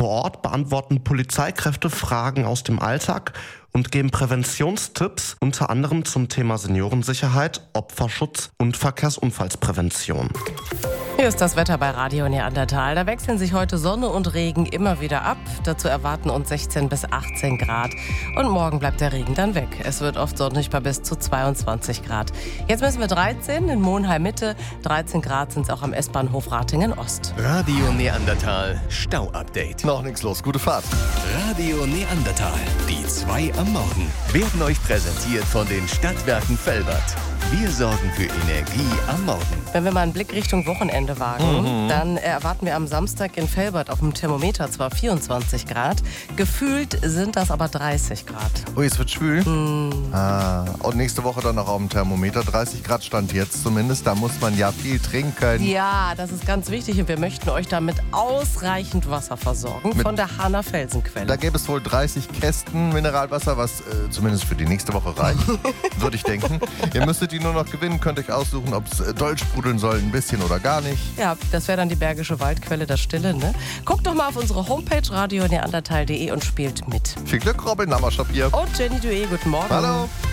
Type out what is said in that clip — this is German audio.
Vor Ort beantworten Polizeikräfte Fragen aus dem Alltag und geben Präventionstipps, unter anderem zum Thema Seniorensicherheit, Opferschutz und Verkehrsunfallsprävention. Hier ist das Wetter bei Radio Neandertal. Da wechseln sich heute Sonne und Regen immer wieder ab. Dazu erwarten uns 16 bis 18 Grad. Und morgen bleibt der Regen dann weg. Es wird oft sonnig bei bis zu 22 Grad. Jetzt müssen wir 13 in Monheim Mitte. 13 Grad sind es auch am S-Bahnhof Ratingen Ost. Radio Neandertal Stau-Update. Noch nichts los, gute Fahrt. Radio Neandertal, die 2 am Morgen, werden euch präsentiert von den Stadtwerken Velbert. Wir sorgen für Energie am Morgen. Wenn wir mal einen Blick Richtung Wochenende wagen, dann erwarten wir am Samstag in Velbert auf dem Thermometer zwar 24 Grad, gefühlt sind das aber 30 Grad. Ui, es wird schwül. Und nächste Woche dann noch auf dem Thermometer 30 Grad stand jetzt zumindest. Da muss man ja viel trinken. Ja, das ist ganz wichtig und wir möchten euch damit ausreichend Wasser versorgen von der Hanner Felsenquelle. Da gäbe es wohl 30 Kästen Mineralwasser, was zumindest für die nächste Woche reicht, würde ich denken. Ihr müsstet die nur noch gewinnen, könnt euch aussuchen, ob es doll sprudeln soll, ein bisschen oder gar nicht. Ja, das wäre dann die Bergische Waldquelle, das Stille, ne? Guckt doch mal auf unsere Homepage radioneandertal.de und spielt mit. Viel Glück, Robin Nammerschap hier. Und Jenny Dué, guten Morgen. Hallo.